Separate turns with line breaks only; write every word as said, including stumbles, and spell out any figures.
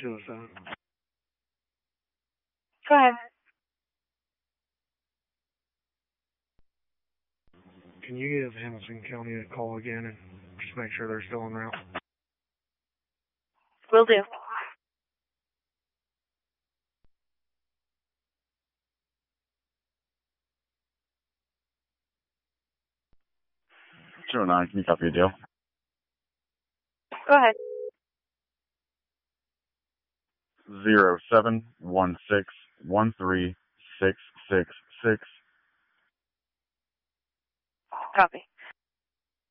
two oh seven.
Go ahead.
Can you give Hamilton County a call again and just make sure they're still en route?
Will do.
two oh nine, can you copy a deal?
Go ahead.
Zero seven one six one three six six six.
Copy.